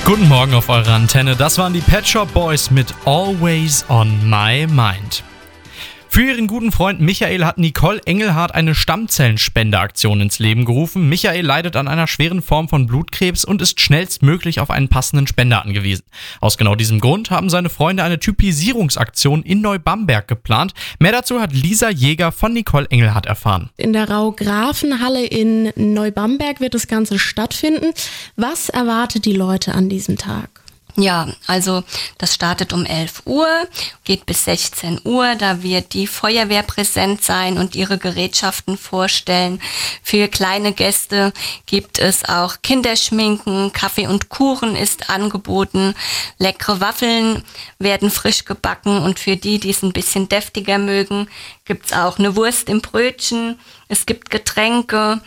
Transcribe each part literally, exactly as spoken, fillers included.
Guten Morgen auf eurer Antenne. Das waren die Pet Shop Boys mit Always on My Mind. Für ihren guten Freund Michael hat Nicole Engelhardt eine Stammzellenspendeaktion ins Leben gerufen. Michael leidet an einer schweren Form von Blutkrebs und ist schnellstmöglich auf einen passenden Spender angewiesen. Aus genau diesem Grund haben seine Freunde eine Typisierungsaktion in Neubamberg geplant. Mehr dazu hat Lisa Jäger von Nicole Engelhardt erfahren. In der Rau-Grafen-Halle in Neubamberg wird das Ganze stattfinden. Was erwartet die Leute an diesem Tag? Ja, also das startet um elf Uhr, geht bis sechzehn Uhr. Da wird die Feuerwehr präsent sein und ihre Gerätschaften vorstellen. Für kleine Gäste gibt es auch Kinderschminken, Kaffee und Kuchen ist angeboten. Leckere Waffeln werden frisch gebacken und für die, die es ein bisschen deftiger mögen, gibt's auch eine Wurst im Brötchen. Es gibt Getränke.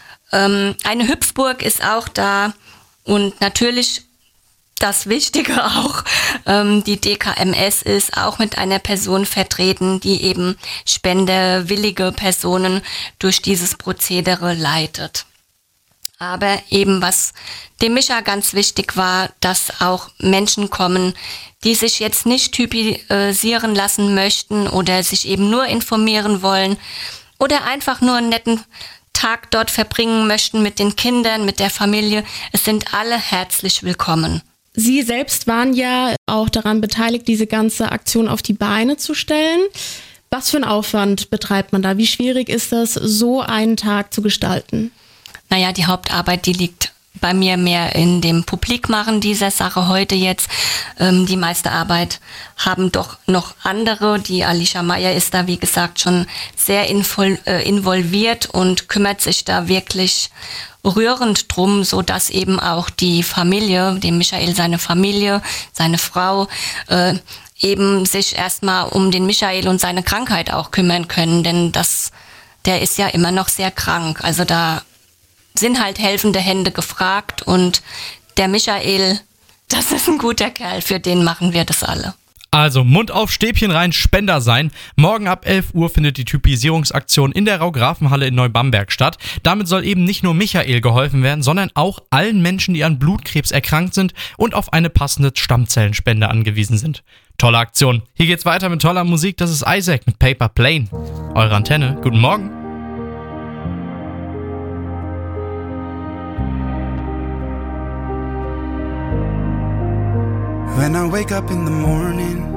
Ähm, eine Hüpfburg ist auch da und natürlich das Wichtige auch, ähm, die D K M S ist auch mit einer Person vertreten, die eben spenderwillige Personen durch dieses Prozedere leitet. Aber eben was dem Micha ganz wichtig war, dass auch Menschen kommen, die sich jetzt nicht typisieren lassen möchten oder sich eben nur informieren wollen oder einfach nur einen netten Tag dort verbringen möchten mit den Kindern, mit der Familie. Es sind alle herzlich willkommen. Sie selbst waren ja auch daran beteiligt, diese ganze Aktion auf die Beine zu stellen. Was für einen Aufwand betreibt man da? Wie schwierig ist das, so einen Tag zu gestalten? Naja, die Hauptarbeit, die liegt bei mir mehr in dem Publikmachen dieser Sache heute jetzt. Ähm, die meiste Arbeit haben doch noch andere. Die Alicia Meyer ist da, wie gesagt, schon sehr invol- äh, involviert und kümmert sich da wirklich rührend drum, so dass eben auch die Familie, dem Michael seine Familie, seine Frau, äh, eben sich erstmal um den Michael und seine Krankheit auch kümmern können, denn das, der ist ja immer noch sehr krank. Also da sind halt helfende Hände gefragt und der Michael, das ist ein guter Kerl, für den machen wir das alle. Also Mund auf, Stäbchen rein, Spender sein. Morgen ab elf Uhr findet die Typisierungsaktion in der Rau-Grafen-Halle in Neubamberg statt. Damit soll eben nicht nur Michael geholfen werden, sondern auch allen Menschen, die an Blutkrebs erkrankt sind und auf eine passende Stammzellenspende angewiesen sind. Tolle Aktion. Hier geht's weiter mit toller Musik. Das ist Isaac mit Paper Plane. Eure Antenne. Guten Morgen. When I wake up in the morning,